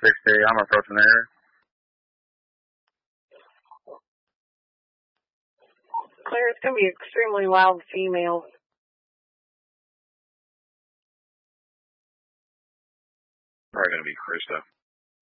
60, I'm approaching the area. Clear, it's going to be extremely loud female. Probably going to be Krista.